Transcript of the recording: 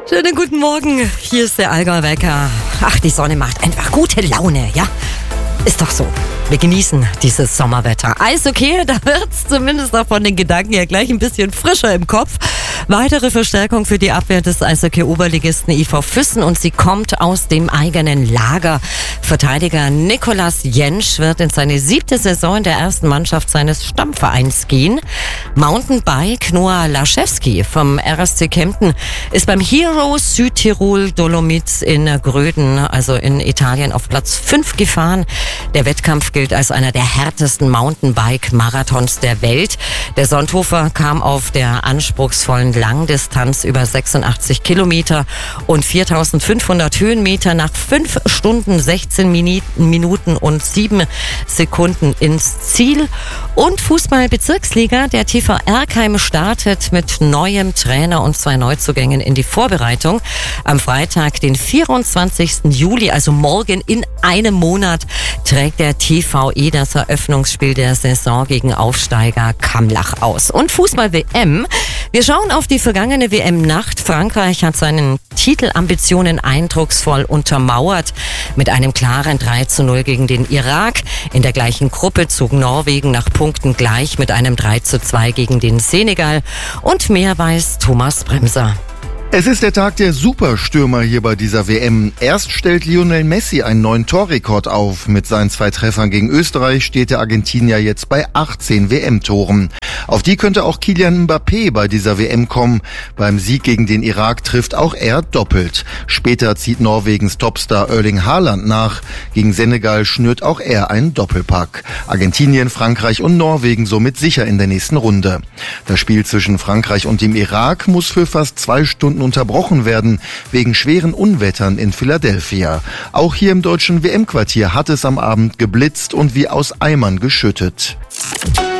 Schönen guten Morgen, hier ist der Allgäuer Wecker. Ach, die Sonne macht einfach gute Laune, ja? Ist doch so. Wir genießen dieses Sommerwetter. Eishockey, da wird's zumindest auch von den Gedanken her gleich ein bisschen frischer im Kopf. Weitere Verstärkung für die Abwehr des Eishockey-Oberligisten IV Füssen und sie kommt aus dem eigenen Lager. Verteidiger Nicolas Jentsch wird in seine 7. Saison in der ersten Mannschaft seines Stammvereins gehen. Mountainbike Noah Laschewski vom RSC Kempten ist beim Hero Südtirol Dolomites in Gröden, also in Italien, auf Platz 5 gefahren. Der Wettkampf gilt als einer der härtesten Mountainbike-Marathons der Welt. Der Sonthofer kam auf der anspruchsvollen Langdistanz über 86 Kilometer und 4.500 Höhenmeter nach 5 Stunden, 16 Minuten und 7 Sekunden ins Ziel. Und Fußball-Bezirksliga, der TV Erkheim startet mit neuem Trainer und 2 Neuzugängen in die Vorbereitung. Am Freitag, den 24. Juli, also morgen in einem Monat, trägt der TVE das Eröffnungsspiel der Saison gegen Aufsteiger Kamlach aus. Und Fußball-WM. Wir schauen auf die vergangene WM-Nacht. Frankreich hat seinen Titelambitionen eindrucksvoll untermauert. Mit einem klaren 3:0 gegen den Irak. In der gleichen Gruppe zog Norwegen nach Punkten gleich mit einem 3:2 gegen den Senegal. Und mehr weiß Thomas Bremser. Es ist der Tag der Superstürmer hier bei dieser WM. Erst stellt Lionel Messi einen neuen Torrekord auf. Mit seinen 2 Treffern gegen Österreich steht der Argentinier jetzt bei 18 WM-Toren. Auf die könnte auch Kylian Mbappé bei dieser WM kommen. Beim Sieg gegen den Irak trifft auch er doppelt. Später zieht Norwegens Topstar Erling Haaland nach. Gegen Senegal schnürt auch er einen Doppelpack. Argentinien, Frankreich und Norwegen somit sicher in der nächsten Runde. Das Spiel zwischen Frankreich und dem Irak muss für fast 2 Stunden unterbrochen werden, wegen schweren Unwettern in Philadelphia. Auch hier im deutschen WM-Quartier hat es am Abend geblitzt und wie aus Eimern geschüttet.